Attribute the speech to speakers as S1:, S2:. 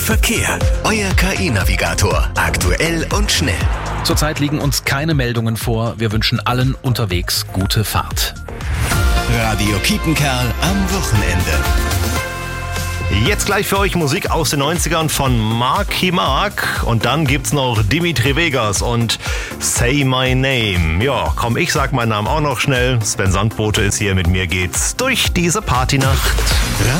S1: Verkehr. Euer KI-Navigator. Aktuell und schnell.
S2: Zurzeit liegen uns keine Meldungen vor. Wir wünschen allen unterwegs gute Fahrt.
S1: Radio Kiepenkerl am Wochenende.
S3: Jetzt gleich für euch Musik aus den 90ern von Marky Mark. Und dann gibt's noch Dimitri Vegas und Say My Name. Ja, komm, ich sag meinen Namen auch noch schnell. Sven Sandbote ist hier, mit mir geht's durch diese Partynacht.